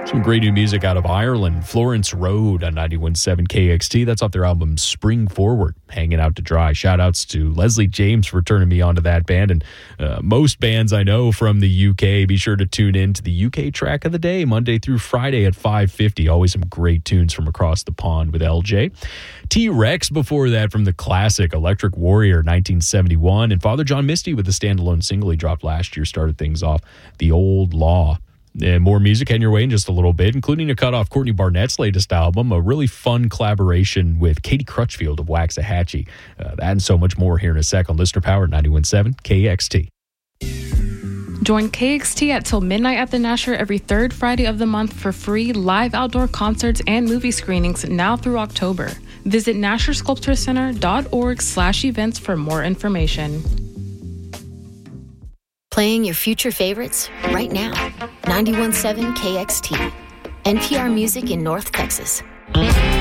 Some great new music out of Ireland. Florence Road on 91.7 KXT. That's off their album Spring Forward, Hanging Out to Dry. Shout outs to Leslie James for turning me on to that band. And most bands I know from the UK, be sure to tune in to the UK Track of the Day, Monday through Friday at 5:50. Always some great tunes from across the pond with LJ. T-Rex before that from the classic Electric Warrior 1971. And Father John Misty with the standalone single he dropped last year started things off, The Old Law. And more music heading your way in just a little bit, including a cut off Courtney Barnett's latest album, a really fun collaboration with Katie Crutchfield of Waxahachie. That and so much more here in a sec on Listener Power 91.7 KXT. Join KXT at till midnight at the Nasher every third Friday of the month for free live outdoor concerts and movie screenings now through October. Visit NasherSculptureCenter.org/events for more information. Playing your future favorites right now. 91.7 KXT. NPR Music in North Texas.